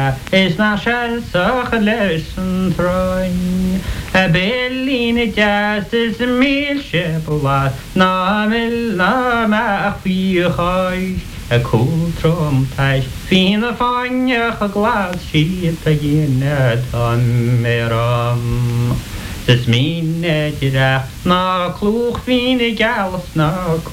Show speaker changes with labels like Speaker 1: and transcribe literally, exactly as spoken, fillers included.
Speaker 1: Ida is na shall such a lesson throwing a belly just is a meal ship was na mil na ma fi high a cool trumpet fin a fine a glass sheet again on meram this mean na clwch fin a gals na